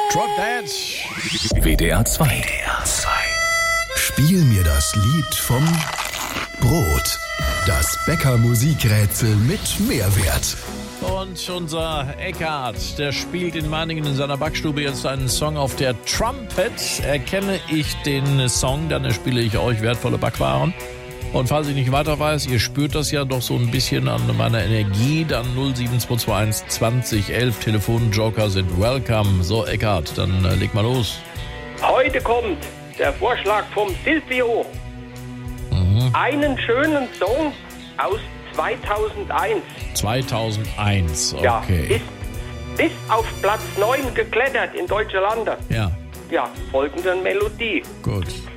Drop Dead. WDR 2. Spiel mir das Lied vom Brot. Das Bäcker-Musikrätsel mit Mehrwert. Und unser Eckhard, der spielt in Meiningen in seiner Backstube jetzt einen Song auf der Trumpet. Erkenne ich den Song, dann spiele ich euch wertvolle Backwaren. Und falls ich nicht weiter weiß, ihr spürt das ja doch so ein bisschen an meiner Energie, dann 07221 20 11 Telefonjoker sind welcome. So, Eckhard, dann leg mal los. Heute kommt der Vorschlag vom Silvio. Einen schönen Song aus 2001. 2001, okay. Ja, ist bis auf Platz 9 geklettert in deutsche Lande. Ja, Ja, folgende Melodie. gut.